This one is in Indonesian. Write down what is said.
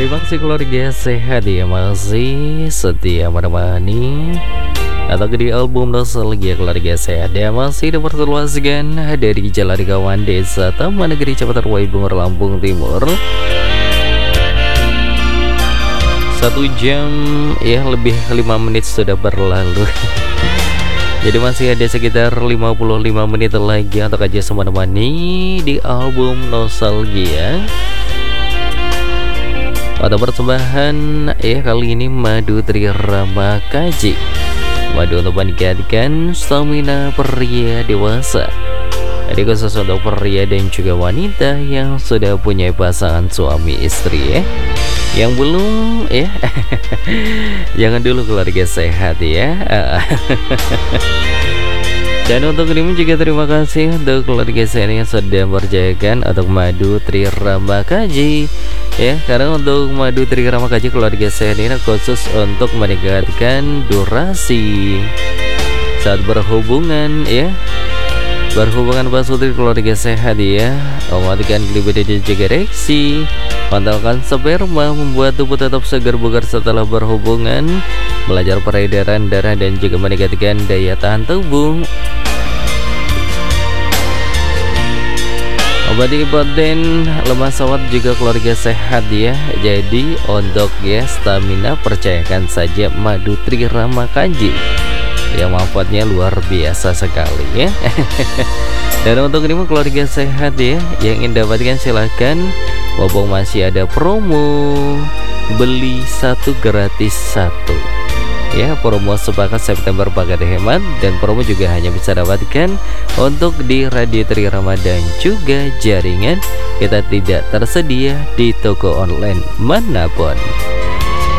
Terima kasih keluarga sehat ya, masih setia menemani atau di album nostalgia keluarga sehat ya, masih diperluaskan dari Jalan Kawan Desa Taman Negeri Cipatat Waibungur Lampung Timur. 1 jam ya lebih 5 menit sudah berlalu. Jadi masih ada sekitar 55 menit lagi untuk aja semua menemani di album nostalgia. Pada persembahan ya kali ini Madu Trirama Kaji, madu untuk meningkatkan stamina pria dewasa. Jadi khusus untuk pria dan juga wanita yang sudah punya pasangan suami istri ya. Yang belum ya jangan dulu keluarga sehat ya. Dan untuk ini juga terima kasih untuk keluarga sehat yang sudah mempercayakan untuk Madu Trirama Kaji ya, karena untuk Madu Trirama Kaji keluarga sehat ini khusus untuk meningkatkan durasi saat berhubungan ya. Berhubungan pas putri keluarga sehat ya, mematikan libido dan juga ereksi, pantaukan sperma, membuat tubuh tetap segar bugar setelah berhubungan, belajar peredaran darah dan juga meningkatkan daya tahan tubuh. Obat impoten lemah sawat juga keluarga sehat ya. Jadi untuk ya stamina percayakan saja Madu Trirama Kaji yang manfaatnya luar biasa sekali ya. Dan untuk ini keluarga sehat ya, yang ingin dapatkan silahkan, wabong masih ada promo beli 1 gratis 1 ya, promo sepakat September paket hemat. Dan promo juga hanya bisa dapatkan untuk di Radio Trirama dan juga jaringan kita tidak tersedia di toko online manapun.